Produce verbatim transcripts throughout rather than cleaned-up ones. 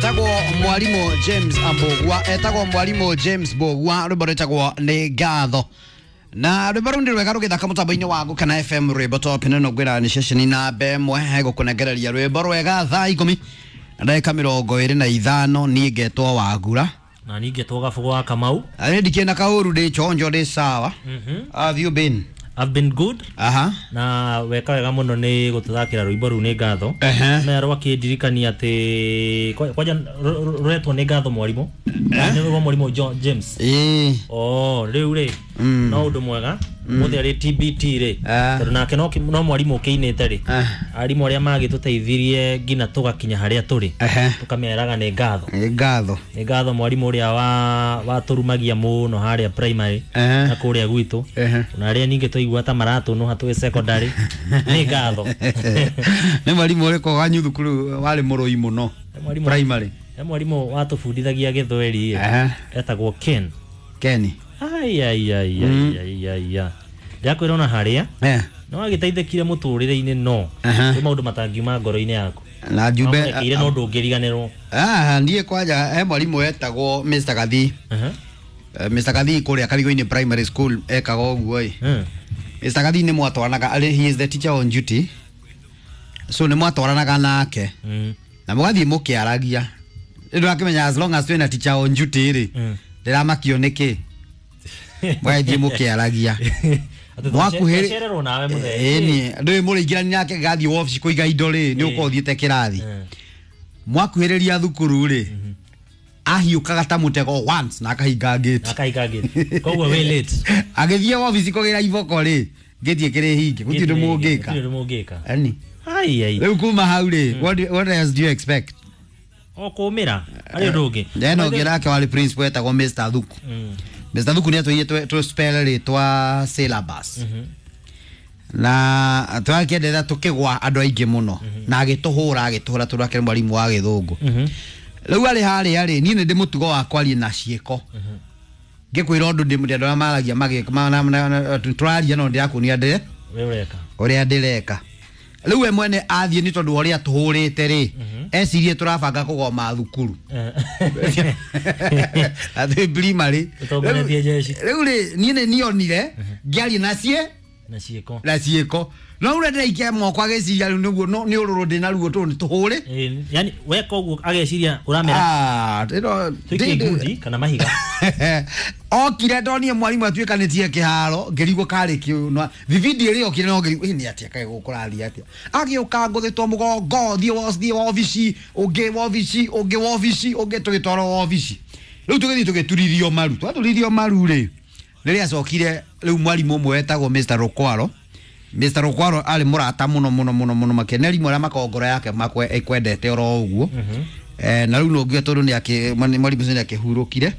etagwo mwalimu James Ambogwa etagwo mwalimu James Bogwa rwimbo etagwo ni ngatho na rwimbo rundi rwega rugithaka mutambo-ini wagu kana F M rwimbo top neno gwira ni ceceni na bemwe gukunegereria rwimbo rwega thaa ikumi na ndagika mirongo iri na ithano ni ngetwo Wagura na ni ngetwo Gabugu wa Kamau ari ndikena kauru ndi chonjo ndi sawa. Mhm. Have you been? I've been good. Aha. Na weka wega muno ni gututhakira rwimbo ru ni ngatho. Na rwa kindirikania ati kwaja rwetwo ni ngatho mwalimu. Ni rwa mwalimu James. Eh. Oh, riu ri. No undu mwega. Muthe ari T B T ri. Tondu nake no no mwalimu kiinite ri. Arimu aria magituteithirie ngina tugakinya haria turi. Tukameraga ni ngatho. Ni ngatho. Ni ngatho mwalimu uria wa waturumagia muno haria primary na kuria gwitu. Na aria ninge tuigua ta maratu no hatu secondary. Ni ngatho. Ni mwalimu uri ko ganyu thukuru wari muroi muno. Primary. Ni mwalimu watufundithagia Githweri. Etagwo Ken. Ken. Ai ai ai ai ai ai. Ndakwira ona haria. Eh. No agiteithekire muturire-ini no. Ni maundu matangiuma ngoro-ini yaku. Na jumbe ire no ndungiriganirwo. Ah, ndiye kwaja he mwalimu etagwo Mister Gathi. Aha. Mister Gathi kuria Karigo-ini primary school ekaga uguo i. Mhm. Mister Gathi ni mwatwaranaga ali he is the teacher on duty. So ni mwatwaranaga nake. Mhm. Na mugathi mukiaragia. Ndio akimenya as long as twina teacher on duty ri. Ndiramakio niki. Mwathi mukiaragia. Mwakuhererwo nawe muthe. Eni ndoi muriingirani nake gathi office kuiga indo ri ni ukothiete kirathi. Mwakuhereria thukuru ri. Ahiukaga ta mutego once na akahinga gate. Akahinga gate. Koguo we late. Agithie office kugira iboko ri. Gate kire hingi. Gutire mungika. Gutire mungika. Ani. Ai ai. Riu kuma hau ri. What what else do you expect? O kumira. Ari ndungi. Ndeno girake wali principal etagwo Mister Thuku. Mister Thuku ni atwiye tu spell ritwa syllabus. Na twakiendera tukigwa andu aingi muno na agituhura agituhura turake mwalimu wa Githungu. Riu ari hari ari ni ndi mutugo wa kwari na cieko. Ngikwira undu ndi mundu andå maragia magika turaria no ndirakunia ndire weka uria ndireka. Riu we mwene athie ni tondu uria tuhurite ri ecirie turabanga kugoma thukuru. Athe primary utongoretie jeshi. Riu ri ni ni nionire ngiari na cie na cieko na cieko no ure ndaikia moko ageciria niguo no ni ururu ndina ruo tu tuhure. Yani weka uguo ageciria uramera ah ndino ndindi kana mahiga okire ndonie mwalimu atuikanitie kiharo ngirigwo kari kiunwa video ri okire no ngirigwo ni atia kai gukurathi atia agiuka nguthitwo mugongo thie thie office ungi office ungi office ungi tugitwaro office riu tugithi tugituririo maru twaturirio maru ri riria acokire riu mwalimu umwe wetagwo Mister Rokwaro. Mister Rokwaro ali murata muno muno muno muno makeneri mura makongoro yake makwe ekwendete oro uguo. Eh na riu no ngio tondu ni ake mwalimu ni akihurukire.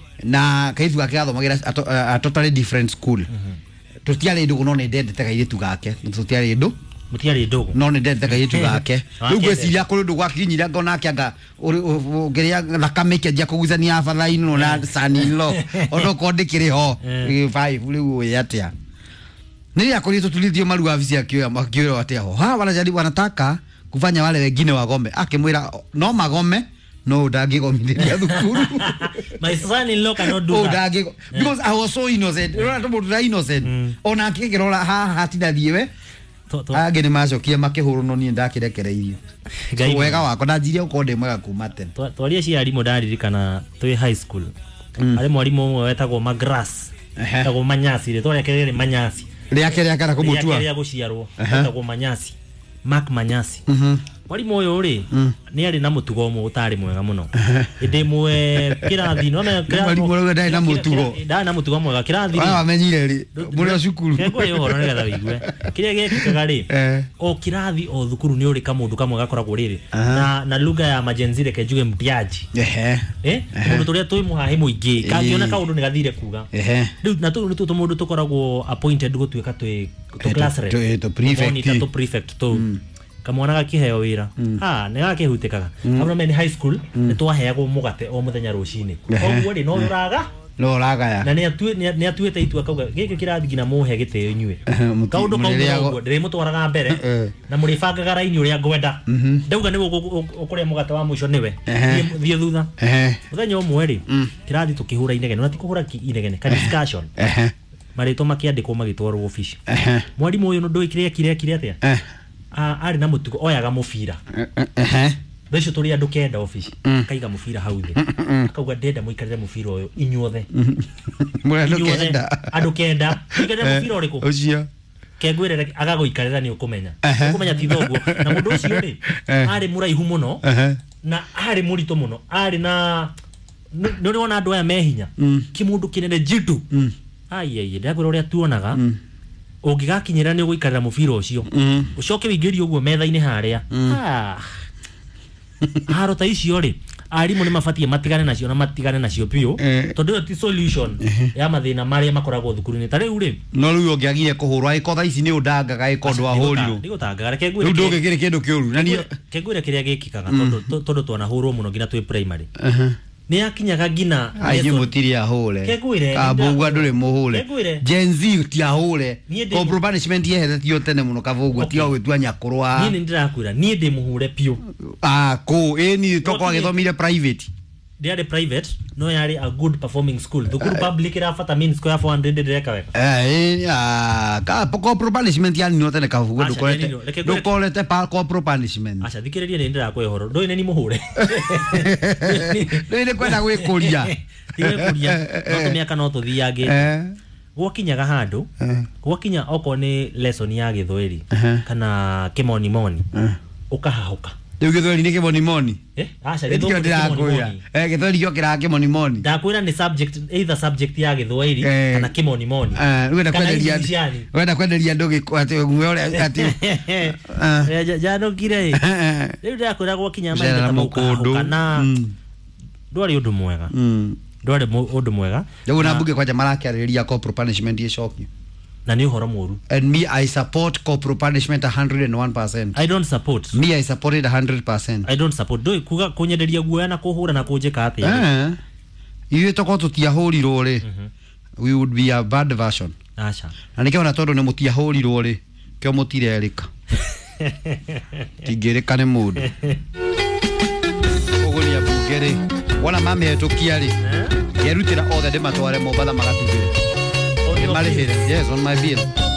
Na kaithu gake athomagira a totally different school. Tutiari ndugu no ni ndendete kairitu gake. Tutiari ndu mutiari ndugu no ni ndendete kairitu gake. Riu gweciria kuri ndugu akinyira ngona akianga ngeria thakame kianjia kuguzania abathaini no na sanilo ono kondikire ho five riu yatia. Nili akolito tulithio maru afisi akiwa makiwa atia ho. Ha wanajaribu wanataka kufanya wale wengine wagome. Akimwira no magome no ndagigomithiria thukuru. My son in law cannot do that. Dagigo because I was so innocent. Rora to mutu innocent. Ona akigirora ha hatina thiewe. Age ni macokia makihuru no ni ndakirekereirio. Wega wako ndajiria ukonde mwega kuma tene. Twaria cia arimu ndaririkana twi high school. Ari mwarimu umwe wetagwo Magras. Etagwo Manyasi ri twarekerere Manyasi. Riake riake na kumutua. Riake guciarwo. Etagwo Manyasi. Mark Manyasi. Mwalimu uyu ri ni ari na mutugo umwe utari mwega muno. Indi mwe kirathi no na kirathi. Mwalimu uyu ndai na mutugo. Ndai na mutugo mwega kirathi. Ah amenyire ri. Muri cukuru. Kego yo horo nigetha wigue. Kiria gekikaga ri. O kirathi o thukuru ni uri kamundu kamwe gakoragwo riri. Na na lugha ya majenzire kejuge mpiaji. Ehe. Eh? Mundu turia tui muhahe muingi. Kangiona kaundu ni gathire kuga. Ehe. Riu na tu tu mundu tukoragwo appointed gutwika twi class rep. To prefect. To prefect to kamwana gakiheo wira ha ne gakihutikaga abana men high school ne twaheagwo mugate o muthenya rucini oguo ri no uraga no ragaya na ni atu ni atuete itu akauga giki kirathi gina muhe giteo inyue kaundu kaundu ndire mutwaraga mbere na muri bangaga raini uria ngwenda ndauga ni ukuria mugata wa mwisho niwe thie thutha muthenya umwe ri kirathi tukihura inegene na tikuhura inegene ka discussion marito makiandikwo magitwarwo office mwarimu uyu ndo ikire kire kire atia ari na mutugo oyaga mufira Besho turi andu kenda office kaiga mufira hau thi akauga ndenda muikarire mufira uyu inyuothe muri andu kenda andu kenda ikarire mufira uriku ucio kegwirere agaguikarira ni ukumenya ukumenya ti thoguo na mundu ucio ri ari muraihu muno na ari murito muno ari na nuri wona andu aya mehinya kimundu kinene jitu ai ai ndagwira uria tuonaga ungigakinyira ni uguikarira mufira ucio ucoke wingirio uguo metha-ini haria ah haro ta icio ri arimu ni mabatie matigane nacio na matigane nacio pio tondu ti solution ya mathina maria makoragwo thukuru-ini ta riu ri no riu ungiagire kuhurwa iko tha ici ni undangaga iko ndu ahuriru ni gutangaga reke ngwire riu ndugikire kindu kiuru na ni kengwire kiria gikikaga tondu tondu twana hurwo muno ngina twi primary ni akinyaga ngina ayi mutiri ahure kabuga nduri muhure Gen Z ti ahure corporal punishment yehe ti yotene muno kavugo ti ogitwa nyakurwa ni ndirakwira ni ndi muhure pio ah ko eni toko agithomire private ndiare private no yari a good performing school thukuru public ira fata mean square four hundred direka weka eh ah ka corporal punishment yani notene kavugo dukolete dukolete pa corporal punishment acha thikiriria ni ndira kwehoro ndo ine ni muhure ndo ine kwenda gwikuria gwikuria no tumiaka no tuthiage eh gwakinyaga handu gwakinya oko ni lesson ya githweri kana kimoni moni ukahahuka Riu githweri ni kimoni moni eh acha githweri ndirakuya eh githweri gyo kira kimoni moni ndakwira ni subject either subject ya githweri kana kimoni moni eh wenda kwenderia wenda kwenderia ndugi ati ngwe ore ati eh jano kire riu ndakwira gwakinya maitha ta mukundu kana ndwari undu mwega ndwari undu mwega ndugu na mbuge kwaja marakiariria corporal punishment yeshokio na ni uhoro muru and me I support corporal punishment one hundred one percent I don't support me I supported one hundred percent I don't support do kuga kunyenderia guoya na kuhura na kunjika atia eh iwe toko tutiahurirwo ri we would be a bad version acha na nikiona tondu ni mutiahurirwo ri kio mutirerika tigirika ni mundu ugunia bungeri wala mame etukia ri yerutira othe ndimatware Mombatha magatugire. Yes, on my bill.